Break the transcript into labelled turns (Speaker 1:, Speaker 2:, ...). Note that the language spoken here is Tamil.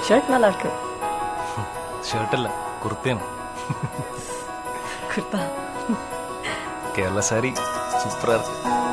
Speaker 1: ஷர்ட் நல்லா இருக்கு.
Speaker 2: ஷர்ட் இல்ல, குர்த்தேன்.
Speaker 1: குர்தா.
Speaker 2: கேரளா சாரி சூப்பரா இருக்கு.